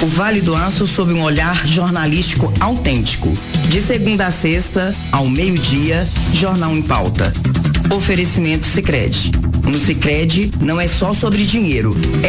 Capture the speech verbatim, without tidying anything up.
O Vale do Aço sob um olhar jornalístico autêntico. De segunda a sexta, ao meio-dia, Jornal em Pauta. Oferecimento Sicredi. No Sicredi não é só sobre dinheiro, é